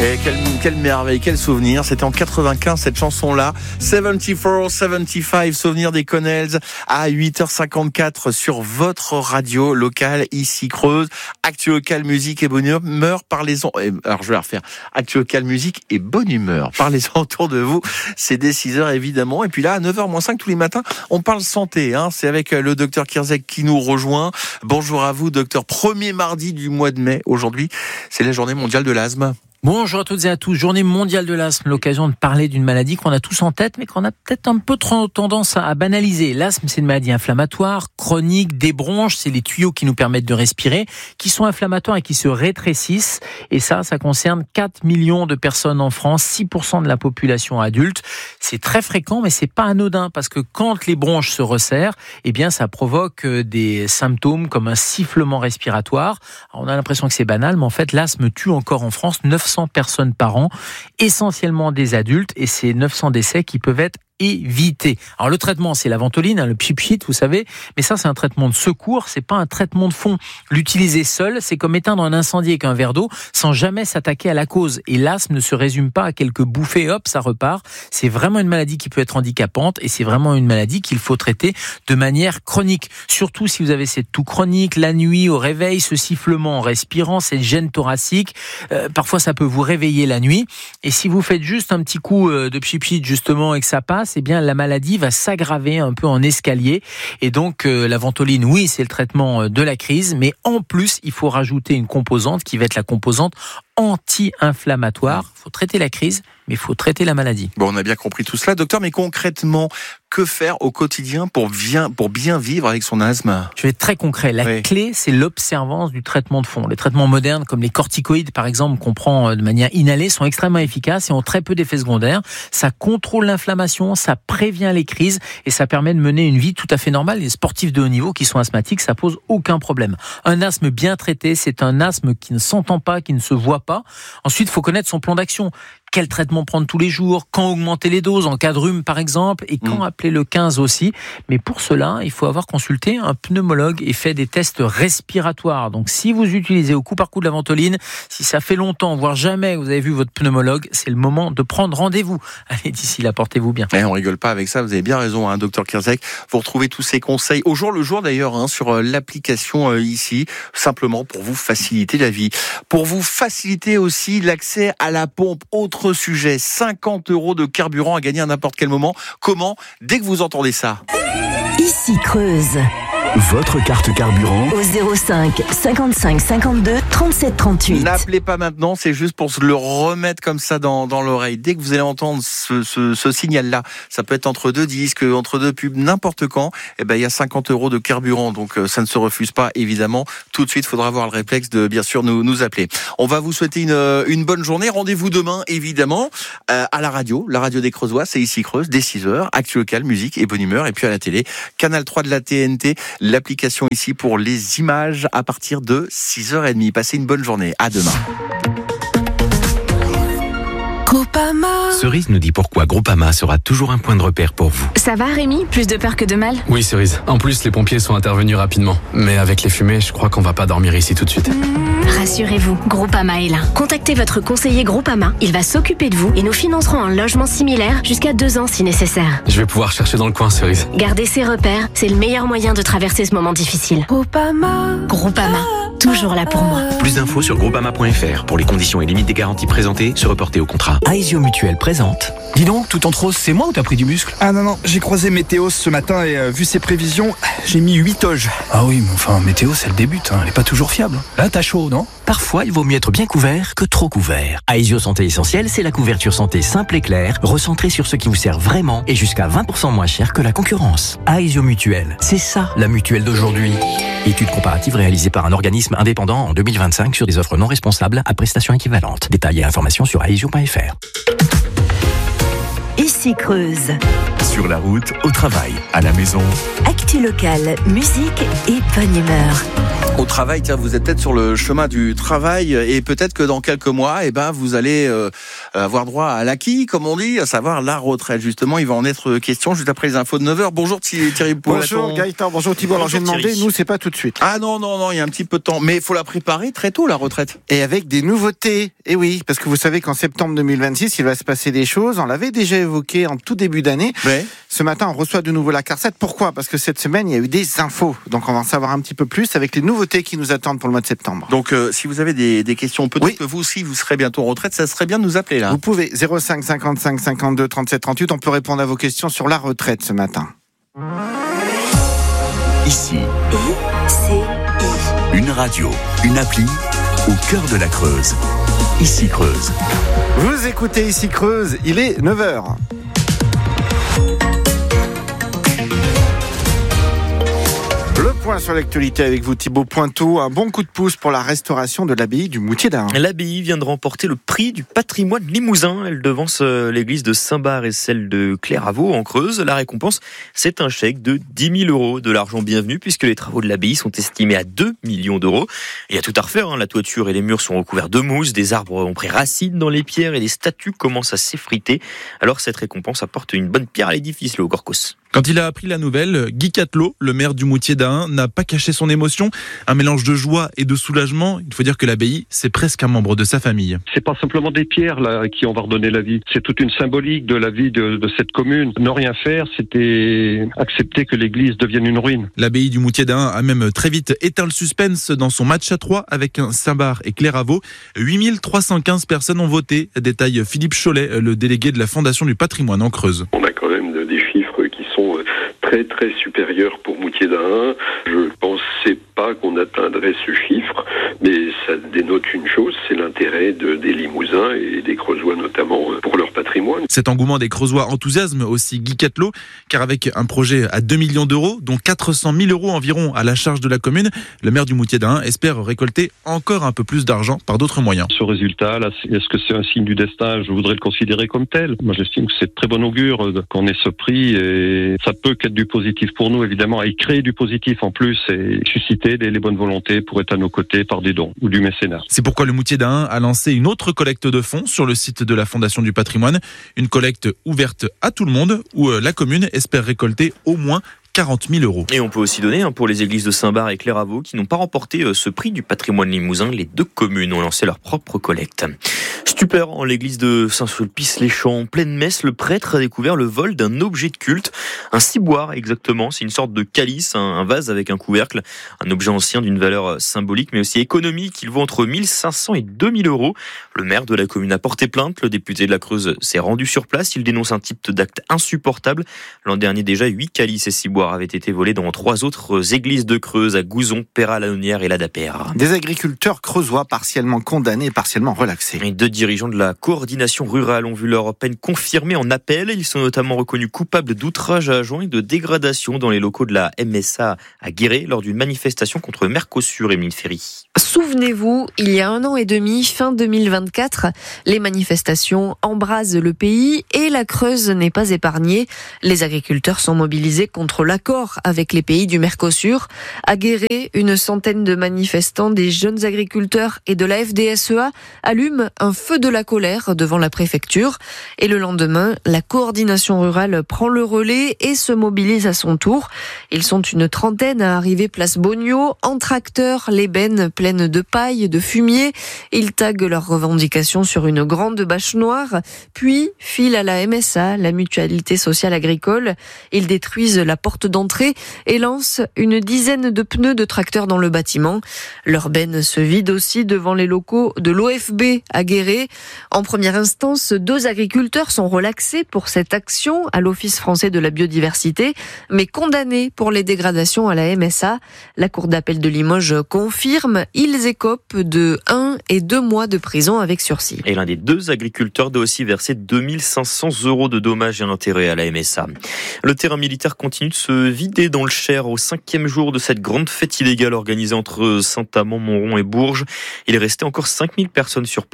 Et quelle merveille, quel souvenir. C'était en 95 cette chanson-là. 74, 75, souvenir des Connells à 8h54 sur votre radio locale ici Creuse. Actu local, musique et bonne humeur. Parlez-en. Alors je vais la refaire. Actu local, musique et bonne humeur. Parlez-en autour de vous. C'est dès 6h évidemment. Et puis là, à 9h-5 tous les matins, on parle santé. C'est avec le docteur Kirzek qui nous rejoint. Bonjour à vous, docteur. Premier mardi du mois de mai. Aujourd'hui, c'est la journée mondiale de l'asthme. Bonjour à toutes et à tous. Journée mondiale de l'asthme, l'occasion de parler d'une maladie qu'on a tous en tête, mais qu'on a peut-être un peu trop tendance à banaliser. L'asthme, c'est une maladie inflammatoire, chronique, des bronches, c'est les tuyaux qui nous permettent de respirer, qui sont inflammatoires et qui se rétrécissent. Et ça concerne 4 millions de personnes en France, 6% de la population adulte. C'est très fréquent, mais c'est pas anodin, parce que quand les bronches se resserrent, eh bien, ça provoque des symptômes comme un sifflement respiratoire. Alors, on a l'impression que c'est banal, mais en fait, l'asthme tue encore en France 900 personnes par an, essentiellement des adultes, et c'est 900 décès qui peuvent être éviter. Alors le traitement, c'est la ventoline, le pchit, vous savez, mais ça c'est un traitement de secours, c'est pas un traitement de fond. L'utiliser seul, c'est comme éteindre un incendie avec un verre d'eau sans jamais s'attaquer à la cause. Et l'asthme ne se résume pas à quelques bouffées, hop, ça repart. C'est vraiment une maladie qui peut être handicapante et c'est vraiment une maladie qu'il faut traiter de manière chronique. Surtout si vous avez cette toux chronique, la nuit au réveil, ce sifflement en respirant, cette gêne thoracique, parfois ça peut vous réveiller la nuit. Et si vous faites juste un petit coup de pchit justement et que ça passe, eh bien la maladie va s'aggraver un peu en escalier. Et donc la ventoline, oui, c'est le traitement de la crise, mais en plus, il faut rajouter une composante qui va être la composante anti-inflammatoire. Il faut traiter la crise, mais il faut traiter la maladie. Bon, on a bien compris tout cela, docteur, mais concrètement, que faire au quotidien pour bien vivre avec son asthme ? Je vais être très concret. La clé, c'est l'observance du traitement de fond. Les traitements modernes, comme les corticoïdes, par exemple, qu'on prend de manière inhalée, sont extrêmement efficaces et ont très peu d'effets secondaires. Ça contrôle l'inflammation, ça prévient les crises et ça permet de mener une vie tout à fait normale. Les sportifs de haut niveau qui sont asthmatiques, ça pose aucun problème. Un asthme bien traité, c'est un asthme qui ne s'entend pas, qui ne se voit pas. Ensuite, il faut connaître son plan d'action. Quel traitement prendre tous les jours, quand augmenter les doses, en cas de rhume par exemple, et quand appeler le 15 aussi. Mais pour cela, il faut avoir consulté un pneumologue et fait des tests respiratoires. Donc si vous utilisez au coup par coup de la ventoline, si ça fait longtemps, voire jamais, vous avez vu votre pneumologue, c'est le moment de prendre rendez-vous. Allez, d'ici là, portez-vous bien. On rigole pas avec ça, vous avez bien raison, docteur Kirzek. Vous retrouvez tous ces conseils au jour le jour d'ailleurs sur l'application ici, simplement pour vous faciliter la vie. Pour vous faciliter aussi l'accès à la pompe. Autre sujet, 50 € de carburant à gagner à n'importe quel moment. Comment ? Dès que vous entendez ça. Ici Creuse. Votre carte carburant au 05 55 52 37 38. N'appelez pas maintenant, c'est juste pour se le remettre comme ça dans l'oreille. Dès que vous allez entendre ce signal-là, ça peut être entre deux disques, entre deux pubs, n'importe quand, il y a 50 € de carburant, donc ça ne se refuse pas évidemment. Tout de suite, il faudra avoir le réflexe de bien sûr nous appeler. On va vous souhaiter une bonne journée. Rendez-vous demain évidemment à la radio des Creusois, c'est ici Creuse, dès 6h, actu local, musique et bonne humeur, et puis à la télé, Canal 3 de la TNT. L'application ici pour les images à partir de 6h30. Passez une bonne journée. À demain. Groupama. Cerise nous dit pourquoi Groupama sera toujours un point de repère pour vous. Ça va Rémi ? Plus de peur que de mal ? Oui Cerise, en plus les pompiers sont intervenus rapidement. Mais avec les fumées, je crois qu'on va pas dormir ici tout de suite. Rassurez-vous, Groupama est là. Contactez votre conseiller Groupama, il va s'occuper de vous et nous financerons un logement similaire jusqu'à 2 ans si nécessaire. Je vais pouvoir chercher dans le coin Cerise. Garder ses repères, c'est le meilleur moyen de traverser ce moment difficile. Groupama, toujours là pour moi. Plus d'infos sur groupama.fr. Pour les conditions et limites des garanties présentées, se reporter au contrat. Aesio Mutuelle présente. Dis donc, tout en rose, c'est moi ou t'as pris du muscle ? Ah non, j'ai croisé Météos ce matin et vu ses prévisions, j'ai mis 8 oges. Ah oui, mais enfin, Météos, elle débute, elle est pas toujours fiable. Là, t'as chaud, non ? Parfois, il vaut mieux être bien couvert que trop couvert. Aesio Santé Essentielle, c'est la couverture santé simple et claire, recentrée sur ce qui vous sert vraiment et jusqu'à 20% moins cher que la concurrence. Aesio Mutuelle, c'est ça la mutuelle d'aujourd'hui. Étude comparative réalisée par un organisme indépendant en 2025 sur des offres non responsables à prestations équivalentes. Détails et informations sur aesio.fr. Ici Creuse. Sur la route, au travail, à la maison. Actu locale, musique et bonne humeur. Au travail, tiens, vous êtes peut-être sur le chemin du travail et peut-être que dans quelques mois, vous allez avoir droit à l'acquis, comme on dit, à savoir la retraite. Justement, il va en être question juste après les infos de 9h. Bonjour Thierry Poulaton. Bonjour Gaëtan, bonjour Thibault. Alors j'ai demandé, nous c'est pas tout de suite. Ah non, il y a un petit peu de temps. Mais il faut la préparer très tôt, la retraite. Et avec des nouveautés. Et oui, parce que vous savez qu'en septembre 2026, il va se passer des choses. On l'avait déjà évoqué en tout début d'année. Ouais. Ce matin, on reçoit de nouveau la CARSAT. Pourquoi ? Parce que cette semaine, il y a eu des infos. Donc on va en savoir un petit peu plus avec les nouveautés qui nous attendent pour le mois de septembre. Donc si vous avez des questions, peut-être que vous aussi, vous serez bientôt en retraite, ça serait bien de nous appeler là. Vous pouvez 05 55 52 37 38. On peut répondre à vos questions sur la retraite ce matin. Ici, une radio, une appli au cœur de la Creuse. Ici Creuse. Vous écoutez Ici Creuse, il est 9h. Le point sur l'actualité avec vous Thibault Pointeau, un bon coup de pouce pour la restauration de l'abbaye du Moutier d'Ain. L'abbaye vient de remporter le prix du patrimoine limousin. Elle devance l'église de Saint-Bar et celle de Clairavaux en Creuse. La récompense, c'est un chèque de 10 000 €, de l'argent bienvenu puisque les travaux de l'abbaye sont estimés à 2 millions d'euros. Il y a tout à refaire, la toiture et les murs sont recouverts de mousse, des arbres ont pris racine dans les pierres et les statues commencent à s'effriter. Alors cette récompense apporte une bonne pierre à l'édifice, le Gorkos. Quand il a appris la nouvelle, Guy Catelot, le maire du Moutier d'Ain, n'a pas caché son émotion. Un mélange de joie et de soulagement. Il faut dire que l'abbaye, c'est presque un membre de sa famille. C'est pas simplement des pierres là qui ont redonné la vie. C'est toute une symbolique de la vie de cette commune. Ne rien faire, c'était accepter que l'église devienne une ruine. L'abbaye du Moutier d'Ain a même très vite éteint le suspense dans son match à 3 avec un Saint-Bar et Clairavaux. 8315 personnes ont voté, détaille Philippe Cholet, le délégué de la Fondation du patrimoine en Creuse. On a quand même des chiffres qui sont très très supérieurs pour Moutier d'Ain. Je pensais pas qu'on atteindrait ce chiffre, mais ça dénote une chose, c'est l'intérêt des Limousins et des Creusois notamment pour leur patrimoine. Cet engouement des Creusois enthousiasme aussi Guy Catelot, car avec un projet à 2 millions d'euros, dont 400 000 € environ à la charge de la commune, le maire du Moutier d'Ain espère récolter encore un peu plus d'argent par d'autres moyens. Ce résultat, là, est-ce que c'est un signe du destin ? Je voudrais le considérer comme tel. Moi, j'estime que c'est de très bon augure qu'on ait ce prix et ça peut qu'être du positif pour nous, évidemment, et créer du positif en plus et susciter les bonnes volontés pour être à nos côtés par des dons ou du mécénat. C'est pourquoi le Moutier d'Ain a lancé une autre collecte de fonds sur le site de la Fondation du patrimoine, une collecte ouverte à tout le monde où la commune espère récolter au moins 40 000 €. Et on peut aussi donner pour les églises de Saint-Bar et Clairavaux qui n'ont pas remporté ce prix du patrimoine limousin. Les deux communes ont lancé leur propre collecte. Stupeur en l'église de Saint-Sulpice-les-Champs. En pleine messe, le prêtre a découvert le vol d'un objet de culte. Un ciboire exactement, c'est une sorte de calice, un vase avec un couvercle. Un objet ancien d'une valeur symbolique mais aussi économique. Il vaut entre 1 500 et 2 000 €. Le maire de la commune a porté plainte. Le député de la Creuse s'est rendu sur place. Il dénonce un type d'acte insupportable. L'an dernier déjà, 8 calices et ciboires avaient été volés dans 3 autres églises de Creuse, à Gouzon, Péra-la-Nonière et la Dapère. Des agriculteurs creusois partiellement condamnés et partiellement relaxés. Et 2 dirigeants de la coordination rurale ont vu leur peine confirmée en appel. Ils sont notamment reconnus coupables d'outrage à agents et de dégradation dans les locaux de la MSA à Guéret lors d'une manifestation contre Mercosur, Émile Ferry. Souvenez-vous, il y a 1 an et demi, fin 2024, les manifestations embrasent le pays et la Creuse n'est pas épargnée. Les agriculteurs sont mobilisés contre l'accord avec les pays du Mercosur. À Guéret, une centaine de manifestants, des jeunes agriculteurs et de la FDSEA allument un feu de la colère devant la préfecture. Et le lendemain, la coordination rurale prend le relais et se mobilise à son tour. Ils sont une trentaine à arriver place Bogno, en tracteur, les bennes pleines de paille, de fumier. Ils taguent leurs revendications sur une grande bâche noire, puis filent à la MSA, la Mutualité Sociale Agricole. Ils détruisent la porte d'entrée et lancent une dizaine de pneus de tracteur dans le bâtiment. Leur benne se vide aussi devant les locaux de l'OFB à Guéret. En première instance, 2 agriculteurs sont relaxés pour cette action à l'Office français de la biodiversité, mais condamnés pour les dégradations à la MSA. La Cour d'appel de Limoges confirme, ils écopent de 1 et 2 mois de prison avec sursis. Et l'un des 2 agriculteurs doit aussi verser 2 500 € de dommages et intérêts à la MSA. Le terrain militaire continue de se vider dans le Cher au 5e jour de cette grande fête illégale organisée entre Saint-Amand, Montrond et Bourges. Il restait encore 5000 personnes sur place hier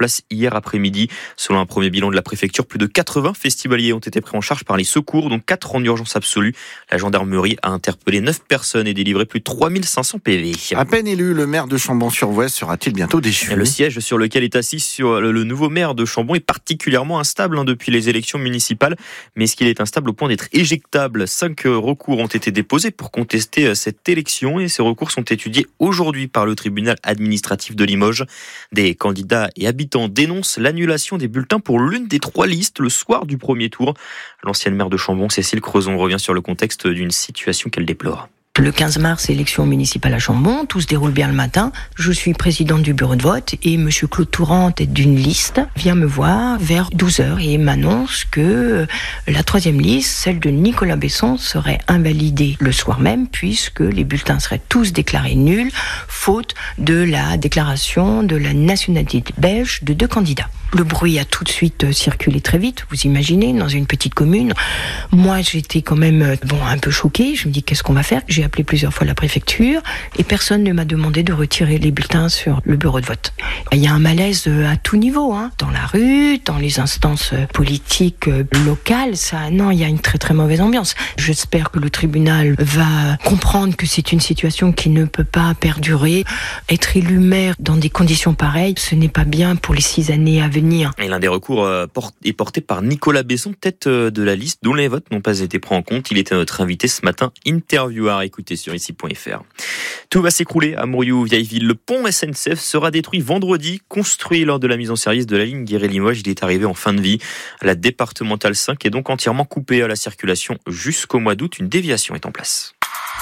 hier après-midi. Selon un premier bilan de la préfecture, plus de 80 festivaliers ont été pris en charge par les secours, dont 4 en urgence absolue. La gendarmerie a interpellé 9 personnes et délivré plus de 3500 PV. À peine élu, le maire de Chambon-sur-Vouesse sera-t-il bientôt déchu ? Le siège sur lequel est assis sur le nouveau maire de Chambon est particulièrement instable depuis les élections municipales. Mais est-ce qu'il est instable au point d'être éjectable ? 5 recours ont été déposés pour contester cette élection et ces recours sont étudiés aujourd'hui par le tribunal administratif de Limoges. Des candidats et habitants dénoncent l'annulation des bulletins pour l'une des 3 listes le soir du premier tour. L'ancienne maire de Chambon, Cécile Crezon, revient sur le contexte d'une situation qu'elle déplore. Le 15 mars, élection municipale à Chambon, tout se déroule bien le matin. Je suis présidente du bureau de vote et monsieur Claude Tourant, tête d'une liste, vient me voir vers 12h et m'annonce que la 3e liste, celle de Nicolas Besson, serait invalidée le soir même puisque les bulletins seraient tous déclarés nuls, faute de la déclaration de la nationalité belge de 2 candidats. Le bruit a tout de suite circulé très vite, vous imaginez, dans une petite commune. Moi, j'étais quand même un peu choquée. Je me dis, qu'est-ce qu'on va faire ? J'ai appelé plusieurs fois la préfecture et personne ne m'a demandé de retirer les bulletins sur le bureau de vote. Il y a un malaise à tout niveau, dans la rue, dans les instances politiques locales. Il y a une très très mauvaise ambiance. J'espère que le tribunal va comprendre que c'est une situation qui ne peut pas perdurer. Être élu maire dans des conditions pareilles, ce n'est pas bien pour les 6 années à venir. Et l'un des recours est porté par Nicolas Besson, tête de la liste dont les votes n'ont pas été pris en compte. Il était notre invité ce matin, interview à écouter sur ici.fr. Tout va s'écrouler à Mourioux-Vieilleville. Le pont SNCF sera détruit vendredi, construit lors de la mise en service de la ligne Guéret-Limoges. Il est arrivé en fin de vie. La départementale 5 est donc entièrement coupée à la circulation jusqu'au mois d'août. Une déviation est en place.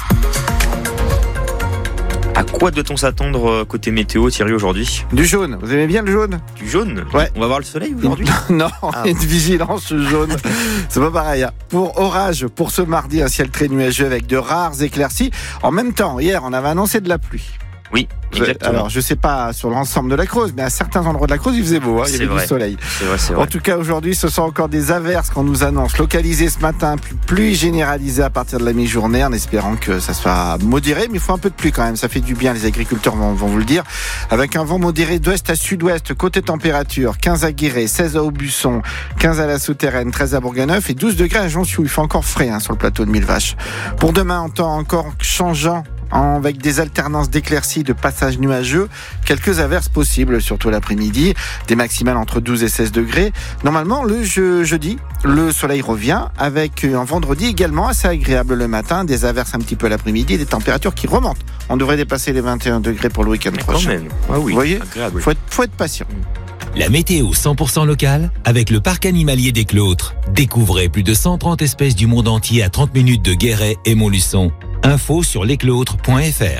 À quoi doit-on s'attendre côté météo, Thierry, aujourd'hui ? Du jaune. Vous aimez bien le jaune ? Du jaune ? Ouais. On va voir le soleil aujourd'hui ? Non, une vigilance jaune. C'est pas pareil. Pour orage, pour ce mardi, un ciel très nuageux avec de rares éclaircies. En même temps, hier, on avait annoncé de la pluie. Oui, exactement. Alors, je sais pas sur l'ensemble de la Creuse, mais à certains endroits de la Creuse, il faisait beau, il y avait du soleil. C'est vrai. En tout cas, aujourd'hui, ce sont encore des averses qu'on nous annonce. Localisées ce matin, pluie généralisée à partir de la mi-journée, en espérant que ça soit modéré, mais il faut un peu de pluie quand même. Ça fait du bien, les agriculteurs vont vous le dire. Avec un vent modéré d'ouest à sud-ouest, côté température, 15 à Guéret, 16 à Aubusson, 15 à la Souterraine, 13 à Bourganeuf et 12 degrés à Jonsiou. Il fait encore frais sur le plateau de Millevaches. Pour demain, en temps encore changeant, avec des alternances d'éclaircies, de passages nuageux, quelques averses possibles, surtout l'après-midi, des maximales entre 12 et 16 degrés. Normalement, le jeudi, le soleil revient, avec un vendredi également assez agréable le matin, des averses un petit peu l'après-midi, des températures qui remontent. On devrait dépasser les 21 degrés pour le week-end prochain. Quand même. Ah oui, vous voyez, agréable. faut être patient. La météo 100% locale avec le parc animalier des Clôtres. Découvrez plus de 130 espèces du monde entier à 30 minutes de Guéret et Montluçon. Info sur lesclôtres.fr.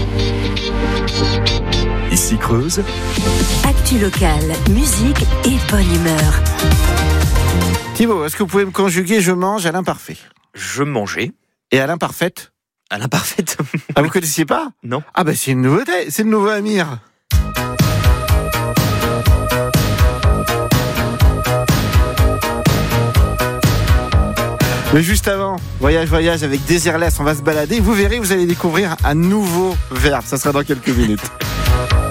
Ici Creuse. Actu locale, musique et bonne humeur. Thibaut, est-ce que vous pouvez me conjuguer je mange à l'imparfait ? Je mangeais. Et à l'imparfaite ? À l'imparfaite. Ah, vous connaissiez pas ? Non. Ah bah c'est une nouveauté, c'est le nouveau Amir. Mais juste avant, voyage avec Désirless, on va se balader. Vous verrez, vous allez découvrir un nouveau verbe. Ça sera dans quelques minutes.